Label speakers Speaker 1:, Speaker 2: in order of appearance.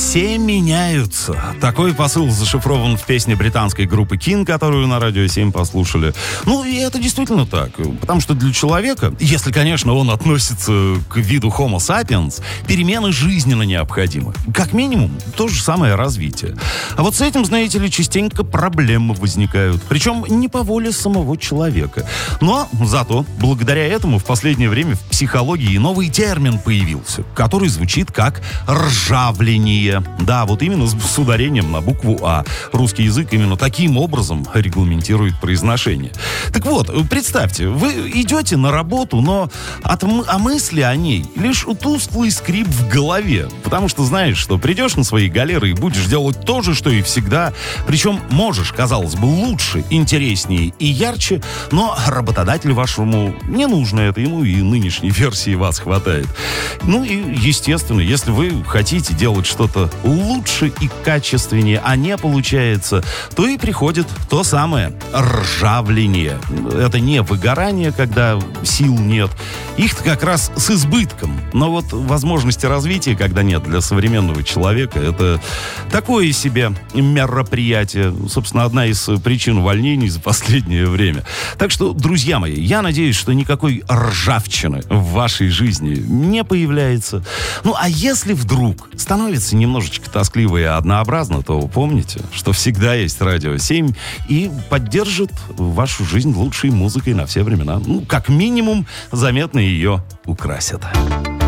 Speaker 1: все меняются. Такой посыл зашифрован в песне британской группы King, которую на Радио 7 послушали. Ну, и это действительно так. Потому что для человека, если, конечно, он относится к виду Homo sapiens, перемены жизненно необходимы. Как минимум, то же самое развитие. А вот с этим, знаете ли, частенько проблемы возникают. Причем не по воле самого человека. Но зато, благодаря этому, в последнее время в психологии новый термин появился, который звучит как ржавление. Да, вот именно с ударением на букву А. Русский язык именно таким образом регламентирует произношение. Так вот, представьте, вы идете на работу, но мысли о ней лишь тусклый скрип в голове. Потому что знаешь, что придешь на свои галеры и будешь делать то же, что и всегда. Причем можешь, казалось бы, лучше, интереснее и ярче, но работодатель вашему не нужно это, ему и нынешней версии вас хватает. Ну и, естественно, если вы хотите делать что-то лучше и качественнее, а не получается, то и приходит то самое ржавление. Это не выгорание, когда сил нет. Их-то как раз с избытком. Но вот возможности развития, когда нет для современного человека, это такое себе мероприятие. Собственно, одна из причин увольнений за последнее время. Так что, друзья мои, я надеюсь, что никакой ржавчины в вашей жизни не появляется. Ну, а если вдруг становится немножечко тоскливо и однообразно, то помните, что всегда есть Радио 7 и поддержит вашу жизнь лучшей музыкой на все времена. Ну, как минимум, заметно ее украсят.